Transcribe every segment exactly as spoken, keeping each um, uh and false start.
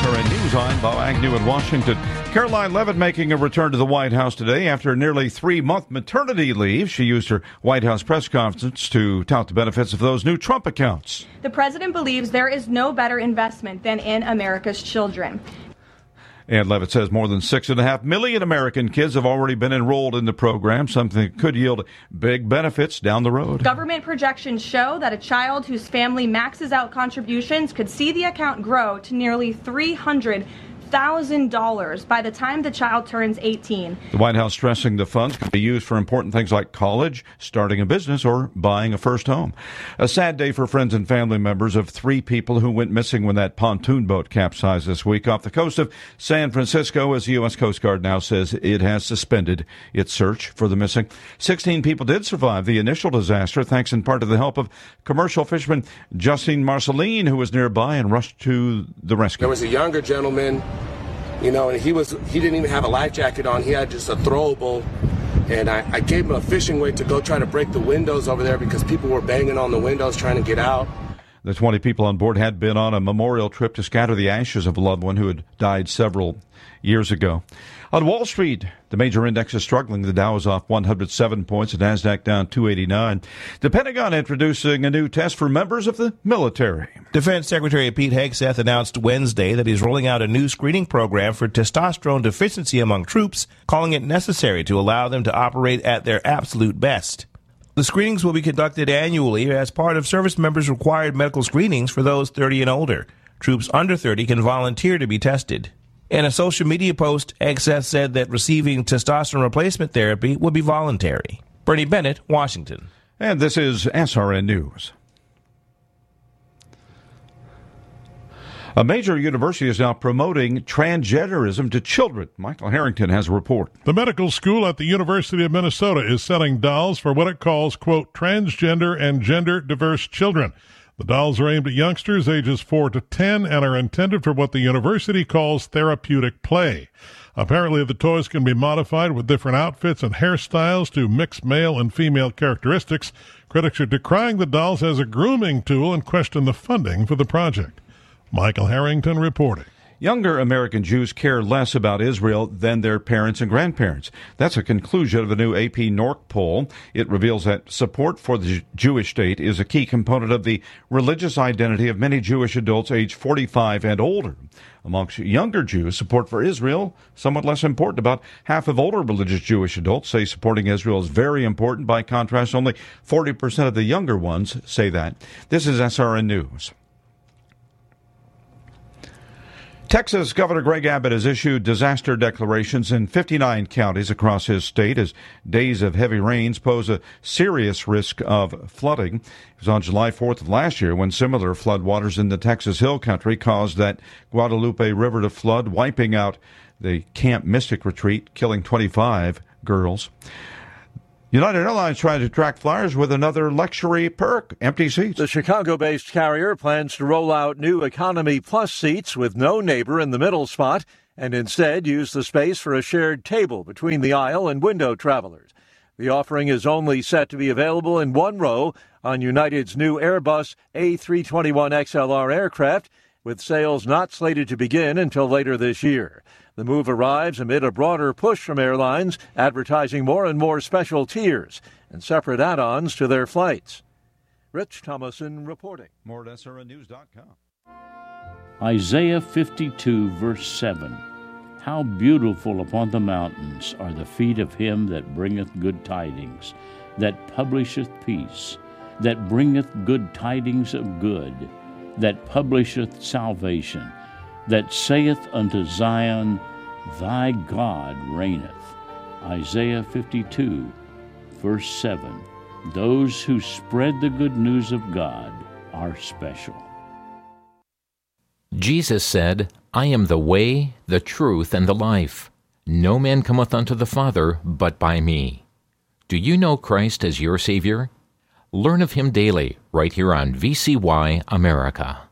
S R N News. I'm Bob Agnew in Washington. Caroline Leavitt making a return to the White House today after a nearly three-month maternity leave. She used her White House press conference to tout the benefits of those new Trump accounts. The president believes there is no better investment than in America's children. And Leavitt says more than six and a half million American kids have already been enrolled in the program, something that could yield big benefits down the road. Government projections show that a child whose family maxes out contributions could see the account grow to nearly three hundred thousand dollars by the time the child turns eighteen. The White House stressing the funds can be used for important things like college, starting a business, or buying a first home. A sad day for friends and family members of three people who went missing when that pontoon boat capsized this week off the coast of San Francisco, as the U S Coast Guard now says it has suspended its search for the missing. Sixteen people did survive the initial disaster, thanks in part to the help of commercial fisherman Justine Marceline, who was nearby and rushed to the rescue. There was a younger gentleman, you know, and he was he didn't even have a life jacket on. He had just a throwable, and I, I gave him a fishing weight to go try to break the windows over there because people were banging on the windows trying to get out. The twenty people on board had been on a memorial trip to scatter the ashes of a loved one who had died several years ago. On Wall Street, the major index is struggling. The Dow is off one hundred seven points, the NASDAQ down two eighty-nine. The Pentagon introducing a new test for members of the military. Defense Secretary Pete Hegseth announced Wednesday that he's rolling out a new screening program for testosterone deficiency among troops, calling it necessary to allow them to operate at their absolute best. The screenings will be conducted annually as part of service members' required medical screenings for those thirty and older. Troops under thirty can volunteer to be tested. In a social media post, Hegseth said that receiving testosterone replacement therapy will be voluntary. Bernie Bennett, Washington. And this is S R N News. A major university is now promoting transgenderism to children. Michael Harrington has a report. The medical school at the University of Minnesota is selling dolls for what it calls, quote, transgender and gender diverse children. The dolls are aimed at youngsters ages four to ten and are intended for what the university calls therapeutic play. Apparently, the toys can be modified with different outfits and hairstyles to mix male and female characteristics. Critics are decrying the dolls as a grooming tool and question the funding for the project. Michael Harrington reporting. Younger American Jews care less about Israel than their parents and grandparents. That's a conclusion of a new A P NORC poll. It reveals that support for the Jewish state is a key component of the religious identity of many Jewish adults aged forty-five and older. Amongst younger Jews, support for Israel, somewhat less important. About half of older religious Jewish adults say supporting Israel is very important. By contrast, only forty percent of the younger ones say that. This is S R N News. Texas Governor Greg Abbott has issued disaster declarations in fifty-nine counties across his state as days of heavy rains pose a serious risk of flooding. It was on July fourth of last year when similar floodwaters in the Texas Hill Country caused that Guadalupe River to flood, wiping out the Camp Mystic retreat, killing twenty-five girls. United Airlines trying to attract flyers with another luxury perk, empty seats. The Chicago-based carrier plans to roll out new Economy Plus seats with no neighbor in the middle spot and instead use the space for a shared table between the aisle and window travelers. The offering is only set to be available in one row on United's new Airbus A three twenty-one X L R aircraft, with sales not slated to begin until later this year. The move arrives amid a broader push from airlines advertising more and more special tiers and separate add-ons to their flights. Rich Thomason reporting. More at S R N news dot com. Isaiah fifty-two, verse seven. How beautiful upon the mountains are the feet of him that bringeth good tidings, that publisheth peace, that bringeth good tidings of good, that publisheth salvation, that saith unto Zion, Thy God reigneth. Isaiah fifty-two, verse seven. Those who spread the good news of God are special. Jesus said, I am the way, the truth, and the life. No man cometh unto the Father but by me. Do you know Christ as your Savior? Learn of Him daily, right here on V C Y America.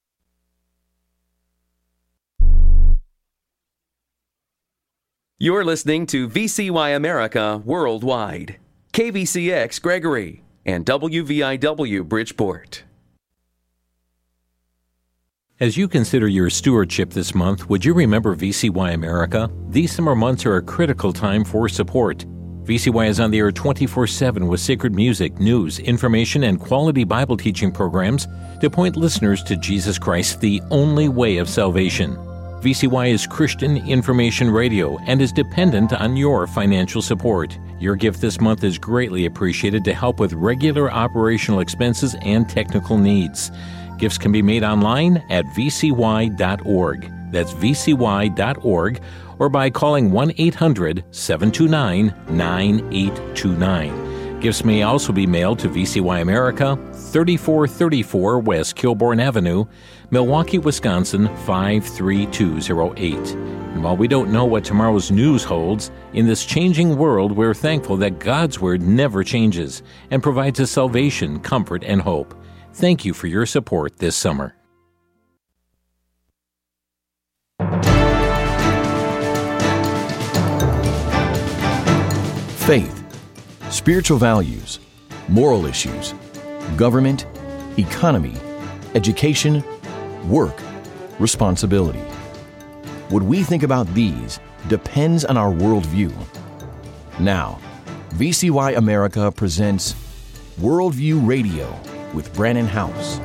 You're listening to V C Y America Worldwide, K V C X Gregory, and W V I W Bridgeport. As you consider your stewardship this month, would you remember V C Y America? These summer months are a critical time for support. V C Y is on the air twenty-four seven with sacred music, news, information, and quality Bible teaching programs to point listeners to Jesus Christ, the only way of salvation. V C Y is Christian information radio and is dependent on your financial support. Your gift this month is greatly appreciated to help with regular operational expenses and technical needs. Gifts can be made online at v c y dot org. That's v c y dot org, or by calling one eight hundred seven two nine nine eight two nine. Gifts may also be mailed to V C Y America, thirty-four thirty-four West Kilbourne Avenue, Milwaukee, Wisconsin five three two zero eight. And while we don't know what tomorrow's news holds, in this changing world, we're thankful that God's Word never changes and provides us salvation, comfort, and hope. Thank you for your support this summer. Faith, spiritual values, moral issues, government, economy, education, work, responsibility. What we think about these depends on our worldview. Now, V C Y America presents Worldview Radio with Brannon Howse.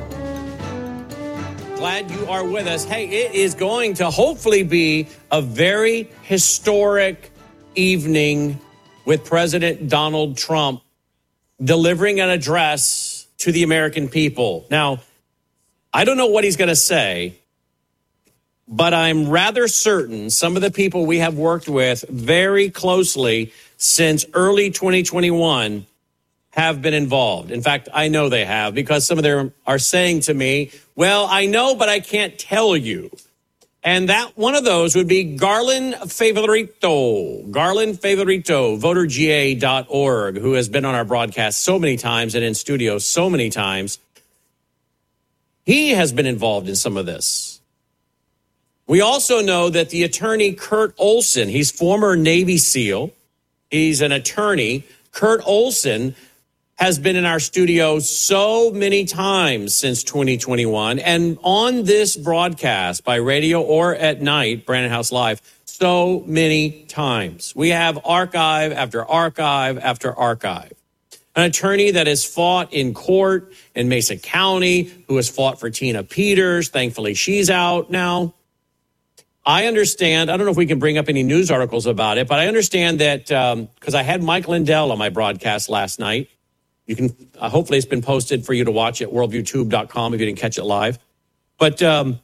Glad you are with us. Hey, it is going to hopefully be a very historic evening with President Donald Trump delivering an address to the American people. Now, I don't know what he's going to say, but I'm rather certain some of the people we have worked with very closely since early twenty twenty-one have been involved. In fact, I know they have, because some of them are saying to me, well, I know, but I can't tell you. And that one of those would be Garland Favorito, Garland Favorito, voter g a dot org, who has been on our broadcast so many times and in studio so many times. He has been involved in some of this. We also know that the attorney Kurt Olson, he's former Navy SEAL. He's an attorney. Kurt Olson has been in our studio so many times since twenty twenty-one, and on this broadcast by radio or at night, Brannon Howse Live, so many times. We have archive after archive after archive. An attorney that has fought in court in Mesa County, who has fought for Tina Peters. Thankfully, she's out now. I understand, I don't know if we can bring up any news articles about it, but I understand that, because um, I had Mike Lindell on my broadcast last night. You can, uh, hopefully it's been posted for you to watch at worldview tube dot com if you didn't catch it live. But um,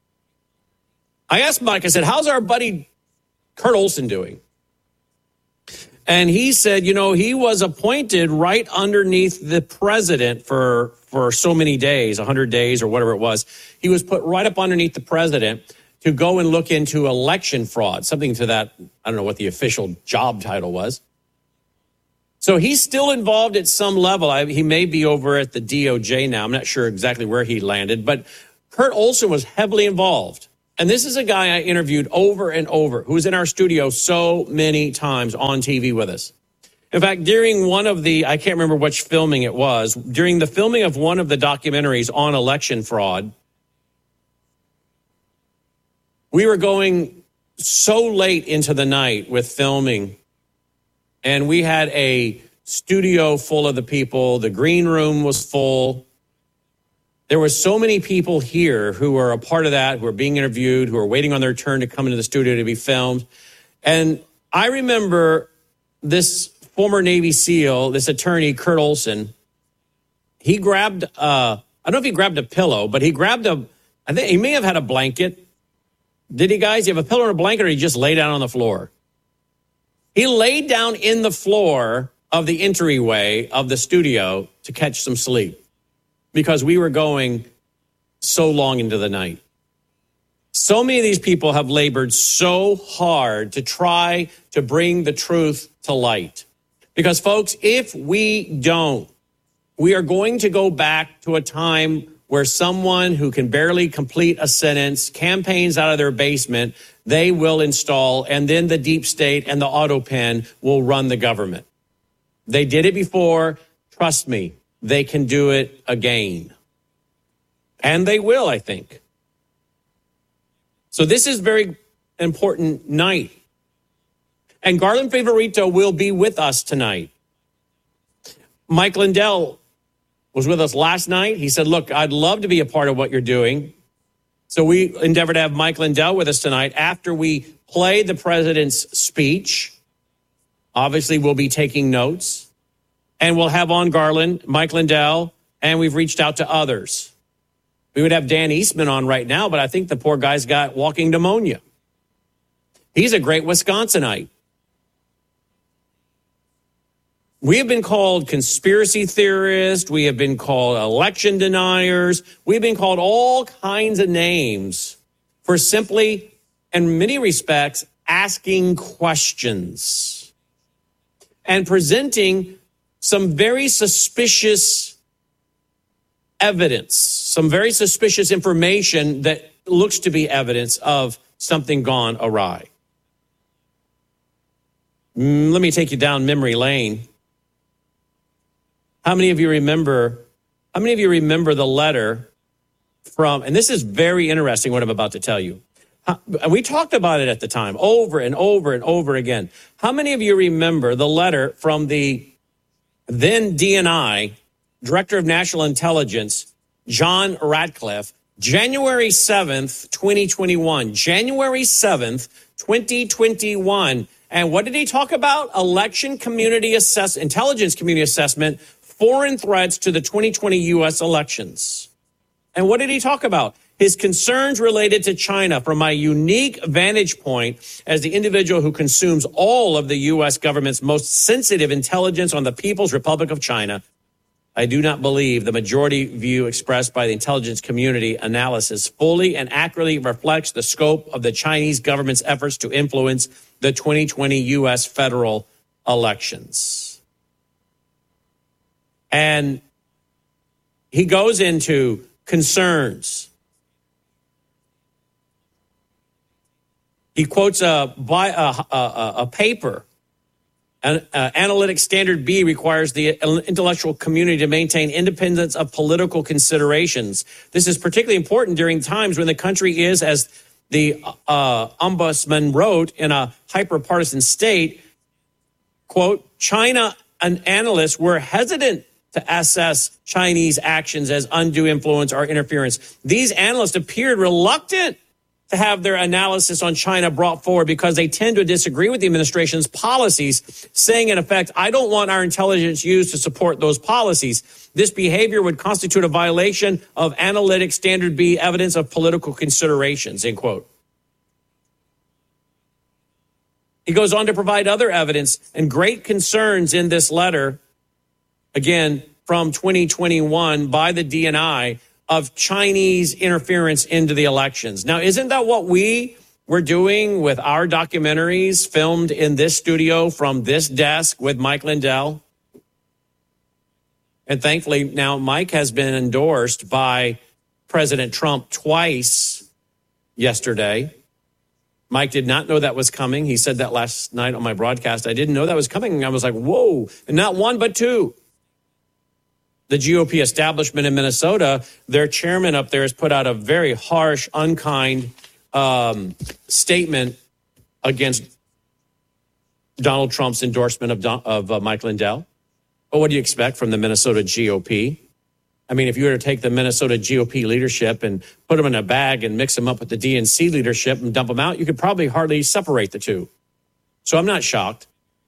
I asked Mike, I said, how's our buddy Kurt Olson doing? And he said, you know, he was appointed right underneath the president for, for so many days, one hundred days or whatever it was. He was put right up underneath the president to go and look into election fraud, something to that, I don't know what the official job title was. So he's still involved at some level. I, he may be over at the D O J now. I'm not sure exactly where he landed, but Kurt Olson was heavily involved. And this is a guy I interviewed over and over, who was in our studio so many times on T V with us. In fact, during one of the, I can't remember which filming it was, during the filming of one of the documentaries on election fraud, we were going so late into the night with filming, and we had a studio full of the people. The green room was full. There were so many people here who were a part of that, who were being interviewed, who were waiting on their turn to come into the studio to be filmed. And I remember this former Navy SEAL, this attorney, Kurt Olson, he grabbed, uh, I don't know if he grabbed a pillow, but he grabbed a, I think he may have had a blanket. Did he, guys? You have a pillow and a blanket, or he just lay down on the floor? He laid down in the floor of the entryway of the studio to catch some sleep because we were going so long into the night. So many of these people have labored so hard to try to bring the truth to light. Because, folks, if we don't, we are going to go back to a time where someone who can barely complete a sentence campaigns out of their basement, they will install, and then the deep state and the auto pen will run the government. They did it before. Trust me, they can do it again. And they will, I think. So this is a very important night. And Garland Favorito will be with us tonight. Mike Lindell was with us last night. He said, look, I'd love to be a part of what you're doing. So we endeavor to have Mike Lindell with us tonight after we play the president's speech. Obviously, we'll be taking notes. And we'll have on Garland, Mike Lindell, and we've reached out to others. We would have Dan Eastman on right now, but I think the poor guy's got walking pneumonia. He's a great Wisconsinite. We have been called conspiracy theorists. We have been called election deniers. We've been called all kinds of names for simply, in many respects, asking questions and presenting some very suspicious evidence, some very suspicious information that looks to be evidence of something gone awry. Mm, let me take you down memory lane. How many of you remember, how many of you remember the letter from, and this is very interesting what I'm about to tell you. We talked about it at the time over and over and over again. How many of you remember the letter from the then D N I, Director of National Intelligence, John Ratcliffe, January seventh, twenty twenty-one. January seventh, twenty twenty-one. And what did he talk about? Election community assess, intelligence community assessment, foreign threats to the twenty twenty U S elections. And what did he talk about? His concerns related to China from my unique vantage point as the individual who consumes all of the U S government's most sensitive intelligence on the People's Republic of China. I do not believe the majority view expressed by the intelligence community analysis fully and accurately reflects the scope of the Chinese government's efforts to influence the twenty twenty U S federal elections. And he goes into concerns. He quotes a, by a, a, a paper. An, uh, Analytic Standard B requires the intellectual community to maintain independence of political considerations. This is particularly important during times when the country is, as the uh, ombudsman wrote, in a hyper-partisan state. Quote, China and analysts were hesitant to assess Chinese actions as undue influence or interference. These analysts appeared reluctant to have their analysis on China brought forward because they tend to disagree with the administration's policies, saying, in effect, I don't want our intelligence used to support those policies. This behavior would constitute a violation of Analytic Standard B evidence of political considerations, end quote. He goes on to provide other evidence and great concerns in this letter, again, from twenty twenty-one by the D N I, of Chinese interference into the elections. Now, isn't that what we were doing with our documentaries filmed in this studio from this desk with Mike Lindell? And thankfully, now Mike has been endorsed by President Trump twice yesterday. Mike did not know that was coming. He said that last night on my broadcast. I didn't know that was coming. I was like, whoa, and not one, but two. The G O P establishment in Minnesota, their chairman up there has put out a very harsh, unkind um, statement against Donald Trump's endorsement of, Don, of uh, Mike Lindell. Well, what do you expect from the Minnesota G O P? I mean, if you were to take the Minnesota G O P leadership and put them in a bag and mix them up with the D N C leadership and dump them out, you could probably hardly separate the two. So I'm not shocked.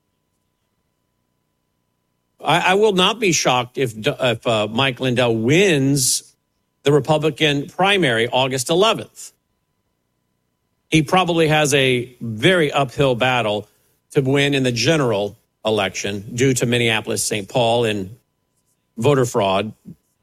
I, I will not be shocked if, if uh, Mike Lindell wins the Republican primary August eleventh. He probably has a very uphill battle to win in the general election due to Minneapolis, Saint Paul, and voter fraud.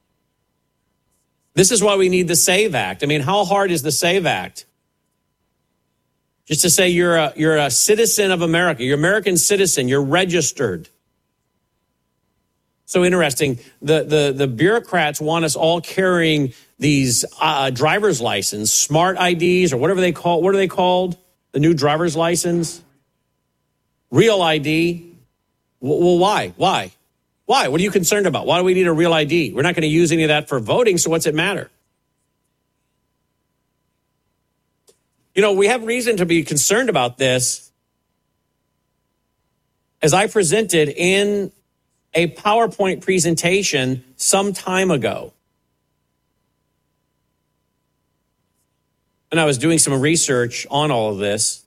This is why we need the SAVE Act. I mean, how hard is the SAVE Act? Just to say you're a, you're a citizen of America, you're an American citizen, you're registered. So interesting. The, the, the bureaucrats want us all carrying these uh, driver's license, smart I Ds, or whatever they call. What are they called? The new driver's license? Real I D. Well, why? Why? Why? What are you concerned about? Why do we need a real I D? We're not going to use any of that for voting, so what's it matter? You know, we have reason to be concerned about this. As I presented in a PowerPoint presentation some time ago, and I was doing some research on all of this,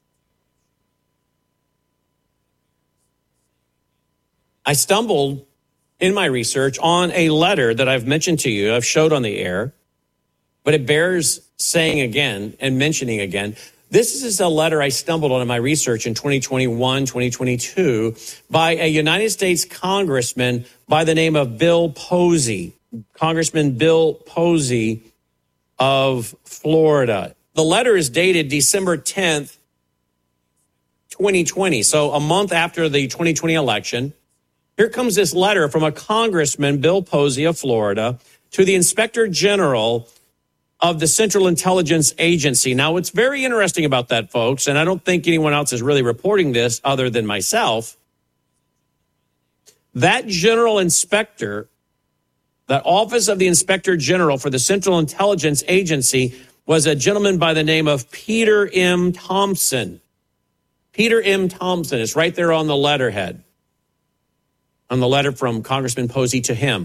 I stumbled in my research on a letter that I've mentioned to you, I've showed on the air, but it bears saying again and mentioning again. This is a letter I stumbled on in my research in twenty twenty-one, twenty twenty-two by a United States congressman by the name of Bill Posey, Congressman Bill Posey of Florida. The letter is dated December tenth, twenty twenty, so a month after the twenty twenty election. Here comes this letter from a Congressman, Bill Posey of Florida, to the Inspector General of the Central Intelligence Agency. Now, what's very interesting about that, folks, and I don't think anyone else is really reporting this other than myself, that general inspector, that Office of the Inspector General for the Central Intelligence Agency, was a gentleman by the name of Peter M. Thompson. Peter M. Thompson is right there on the letterhead, on the letter from Congressman Posey to him.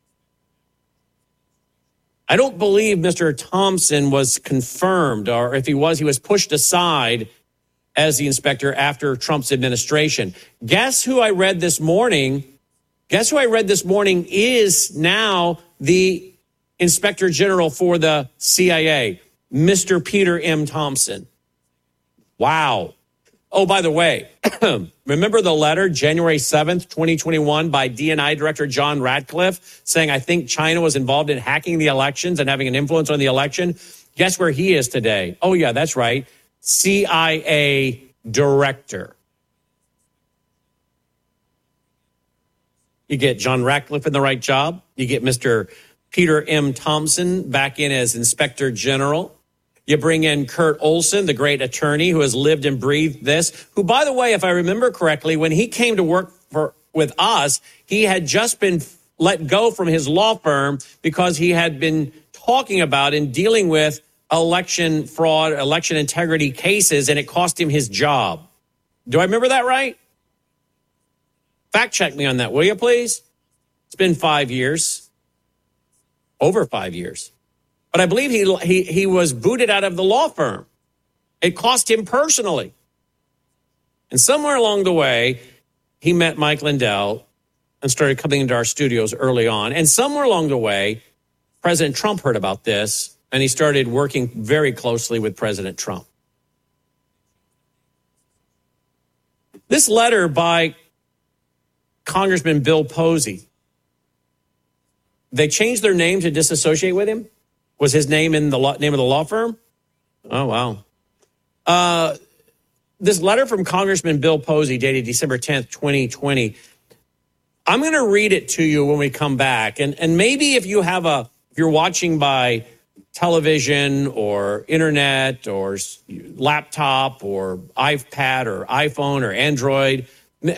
I don't believe Mister Thompson was confirmed, or if he was, he was pushed aside as the inspector after Trump's administration. Guess who I read this morning? Guess who I read this morning is now the Inspector General for the C I A, Mister Peter M. Thompson. Wow. Oh, by the way, remember the letter, January seventh, twenty twenty-one, by D N I Director John Ratcliffe, saying, I think China was involved in hacking the elections and having an influence on the election? Guess where he is today? Oh, yeah, that's right. C I A Director. You get John Ratcliffe in the right job. You get Mister Peter M. Thompson back in as Inspector General. You bring in Kurt Olson, the great attorney who has lived and breathed this, who, by the way, if I remember correctly, when he came to work for with us, he had just been let go from his law firm because he had been talking about and dealing with election fraud, election integrity cases, and it cost him his job. Do I remember that right? Fact check me on that, will you, please? It's been five years, over five years. But I believe he, he he was booted out of the law firm. It cost him personally. And somewhere along the way, he met Mike Lindell and started coming into our studios early on. And somewhere along the way, President Trump heard about this, and he started working very closely with President Trump. This letter by Congressman Bill Posey, they changed their name to disassociate with him? Was his name in the law, name of the law firm? Oh, wow. Uh, this letter from Congressman Bill Posey dated December tenth, twenty twenty. I'm going to read it to you when we come back. And, and maybe if you have a, if you're watching by television or internet or laptop or iPad or iPhone or Android,